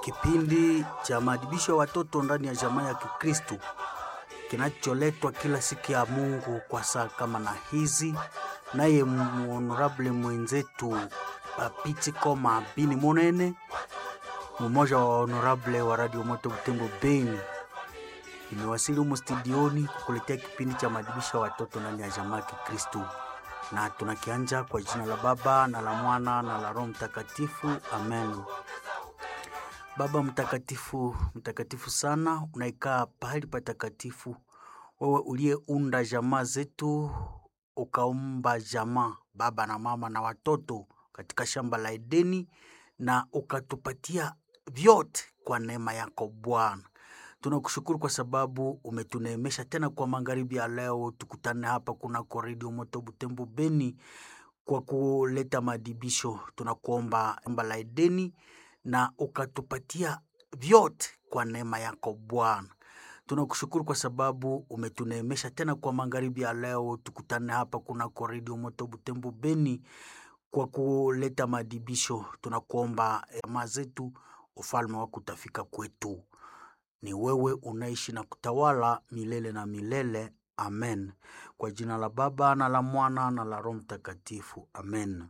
Kipindi cha maadibisho ya watoto ndani ya jamaa ya Kikristo kinacholetwa kila siku ya Mungu kwa saa kama na hizi, naye honorable mwenzetu Papiti Koma Bini Monene, mmoja wa honorable wa Radio Moto Butembo Beni, imewasili humu studioni kukuletea kipindi cha maadibisho ya watoto ndani ya jamaa ya Kikristo. Na tunakianja kwa jina la Baba na la Mwana na la Roho Mtakatifu. Amen. Baba mtakatifu, mtakatifu sana, unaikaa pahali patakatifu. Wewe uliyeunda jamaa zetu, ukaumba jamaa baba na mama na watoto katika shamba la Edeni, na ukatupatia vyote kwa neema yako Bwana. Tunakushukuru kwa sababu umetuneemesha tena kwa magharibi ya leo tukutane hapa kuna Radio Moto Butembo Beni kwa kuleta maadibisho. Tunakuomba shamba la Edeni na ukatupatia vyote kwa neema yako Bwana. Tunakushukuru kwa sababu umetuneemesha tena kwa magharibi ya leo tukutane hapa kuna Radio Moto Butembo Beni kwa kuleta maadibisho. Tunakuomba jamaa zetu, ufalme wako utafika kwetu. Ni wewe unaishi na kutawala milele na milele. Amen. Kwa jina la Baba na la Mwana na la Roho Mtakatifu. Amen.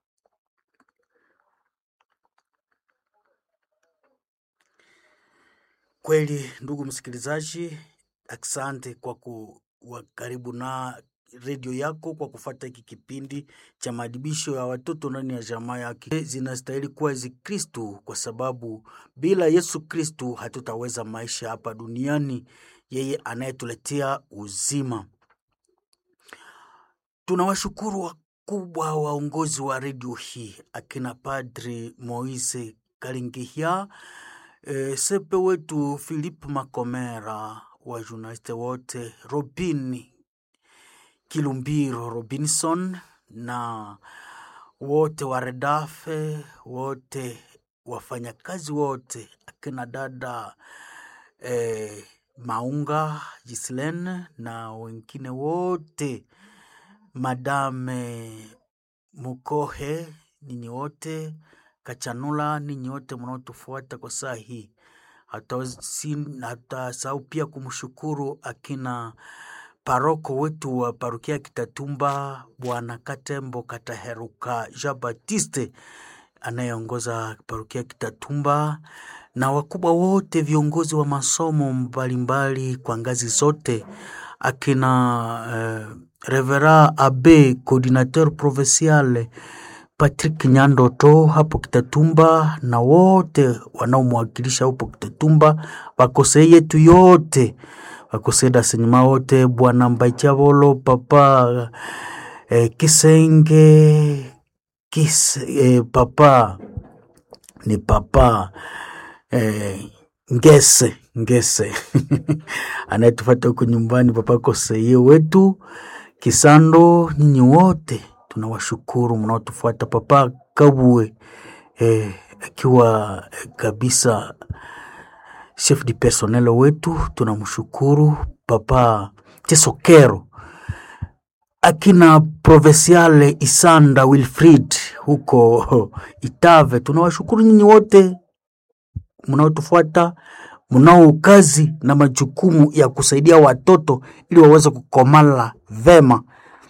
Kweli ndugu msikilizaji, asante kwa kuwa karibu na radio yako kwa kufuata hiki kipindi cha maadibisho ya watoto ndani ya jamaa yake. Zinastahili kuwa hizi Kristo, kwa sababu bila Yesu Kristo hatutaweza maisha hapa duniani, yeye anayetuletea uzima. Tunawashukuru wakubwa waongozi wa radio hii, akina Padri Moise Karingihia, sepe wetu Philip Makomera, wa journaliste wote, Robin Kilumbiro Robinson, na wote wa Redafe, wote wafanyakazi wote, akina dada Maunga Gislene na wengine wote, Madame Mukohe, ninyi wote, Kachanula, ninyi wote mnaotufuata kwa saa hii. Hata sahau pia kumshukuru akina paroko wetu wa parokia Kitatumba, Bwana Katembo Kataheruka Jean Baptiste, anayeongoza parokia Kitatumba, na wakubwa wote viongozi wa masomo mbalimbali kwa ngazi zote, akina Revera Abe coordinateur provincial Patrick Nyandoto hapo Kitatumba, na wote wanaomwakilisha hapo Kitatumba, wakosei yetu yote, wakoseda senyuma wote, Bwana Mbaichavolo, Papa Kisenge, Papa ni Papa Ngese anayetufuata huko nyumbani, Papa kosei wetu Kisando, nyinyi wote tunawashukuru mnaotufuata. Papa Kabwe akiwa kabisa chef du personnel wetu, tunamshukuru. Papa Tesokero, akina provincial Isanda Wilfried huko Itave, tunawashukuru nyinyi wote mnaotufuata, mnao kazi na majukumu ya kusaidia watoto ili waweze kukomala vema.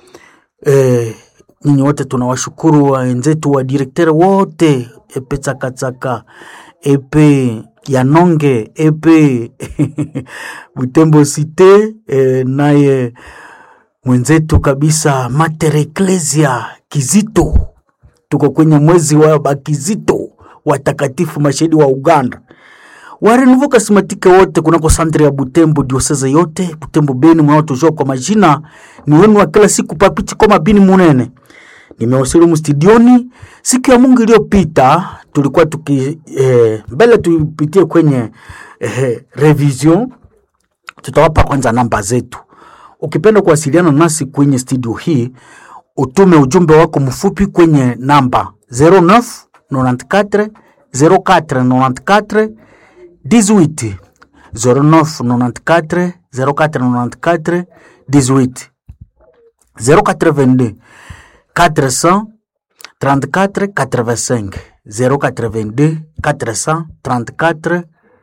Nyinyi wote tunawashukuru, wenzetu wa directeur wote, epe Tsaka epe Yanonge, epe Butembo Cité, naye mwenzetu kabisa Mater Ecclesia Kizito. Tuko kwenye mwezi wa Bakizito watakatifu mashahidi wa Uganda. Warenuvu kasimatike wote kunako santre ya Butembo diocese yote, Butembo Beni, mnaotujua kwa majina ni wenu wa kila siku, Papiti Koma Bini Monene. Nimewasili mstudioni siku ya Mungu iliyopita. Tulikuwa mbele tupitie kwenye revision. Tutawapa kwanza namba zetu. Ukipenda kuwasiliana nasi kwenye studio hii, utume ujumbe wako mfupi kwenye namba 09 94 04 94 18 09 94 04 94 18 082 434 85 082 434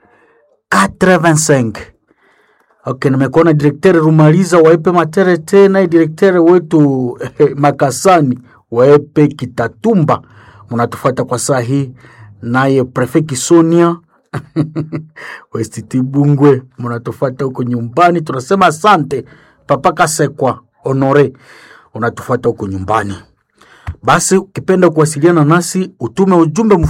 85. Okay, nimekuona directeur Rumaliza waepe matere tena, directeur wetu Makasani waepe Kitatumba. Mnatufuata kwa saa hii, naye prefect Sonia Westiti Bungwe mnatufuata huko nyumbani. Tunasema asante. Papa Kasekwa Honore unatufuata huko nyumbani. Basi ukipenda kuwasiliana nasi utume ujumbe